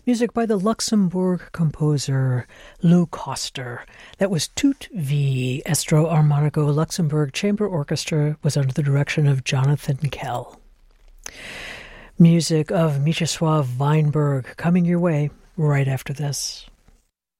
Music by the Luxembourg composer Lou Koster. That was Tout V. Estro Armonico Luxembourg Chamber Orchestra was under the direction of Jonathan Kell. Music of Mieczysław Weinberg coming your way right after this.